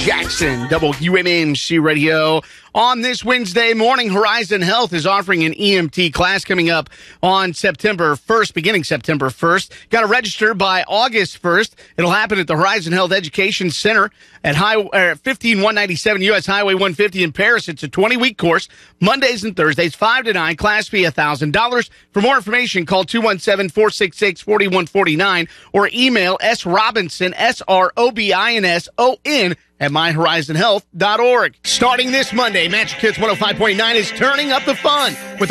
Jackson, WMNC Radio. On this Wednesday morning, Horizon Health is offering an EMT class coming up on September 1st, beginning September 1st. Got to register by August 1st. It'll happen at the Horizon Health Education Center at 15197 U.S. Highway 150 in Paris. It's a 20-week course, Mondays and Thursdays, 5 to 9. Class fee $1,000. For more information, call 217-466-4149 or email srobinson, SROBINSON, at myhorizonhealth.org. Starting this Monday, Magic Hits 105.9 is turning up the fun with